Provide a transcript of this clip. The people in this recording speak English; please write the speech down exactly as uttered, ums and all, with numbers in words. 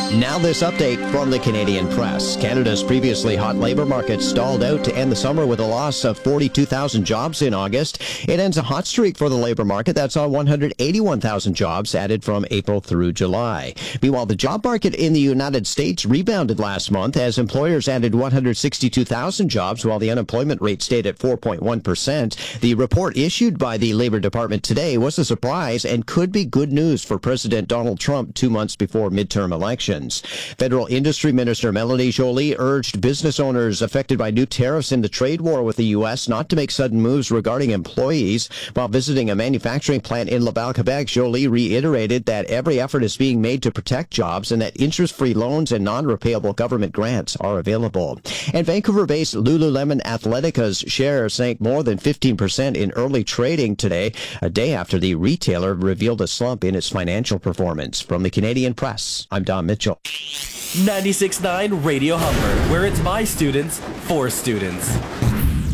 Now this update from the Canadian Press. Canada's previously hot labour market stalled out to end the summer with a loss of forty-two thousand jobs in August. It ends a hot streak for the labour market that saw one hundred eighty-one thousand jobs added from April through July. Meanwhile, the job market in the United States rebounded last month as employers added one hundred sixty-two thousand jobs while the unemployment rate stayed at four point one percent. The report issued by the Labour Department today was a surprise and could be good news for President Donald Trump two months before midterm elections. Federal Industry Minister Melanie Joly urged business owners affected by new tariffs in the trade war with the U S not to make sudden moves regarding employees. While visiting a manufacturing plant in Laval, Quebec, Joly reiterated that every effort is being made to protect jobs and that interest-free loans and non-repayable government grants are available. And Vancouver-based Lululemon Athletica's share sank more than fifteen percent in early trading today, a day after the retailer revealed a slump in its financial performance. From the Canadian Press, I'm Don Mitchell. ninety-six point nine Radio Humber, where it's by students, for students.